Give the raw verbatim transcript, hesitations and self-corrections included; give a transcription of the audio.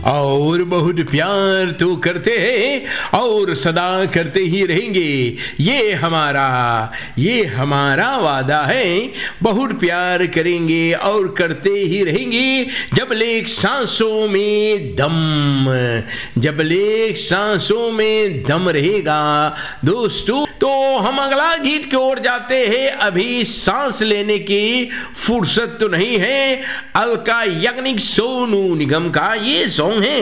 और बहुत प्यार तो करते हैं और सदा करते ही रहेंगे। ये हमारा ये हमारा वादा है, बहुत प्यार करेंगे और करते ही रहेंगे जब लेक सांसों में दम जब लेक सांसों में दम रहेगा। दोस्तों, तो हम अगला गीत की ओर जाते हैं। अभी सांस लेने की फुर्सत तो नहीं है। अलका याग्निक सोनू निगम का ये सॉन्ग